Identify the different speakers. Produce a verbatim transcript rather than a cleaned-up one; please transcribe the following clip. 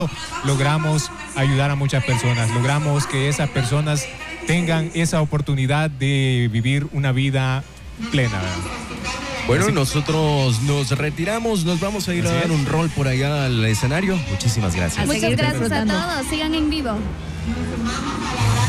Speaker 1: logramos ayudar a muchas personas, logramos que esas personas tengan esa oportunidad de vivir una vida plena, ¿verdad?
Speaker 2: Bueno,
Speaker 1: Así...
Speaker 2: nosotros nos retiramos, nos vamos a ir Así a dar es. un rol por allá al escenario. Muchísimas gracias.
Speaker 3: Muchas gracias a todos, sigan en vivo.